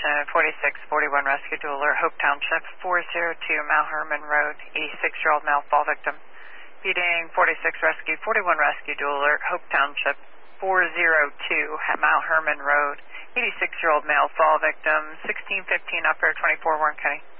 attention, 4641 Rescue Dual Alert, Hope Township, 402 Mount Herman Road, 86-year-old male fall victim. Feeding 46 Rescue, 41 Rescue Dual Alert, Hope Township, 402 Mount Herman Road, 86-year-old male fall victim, 1615 Upper 24 Warren County.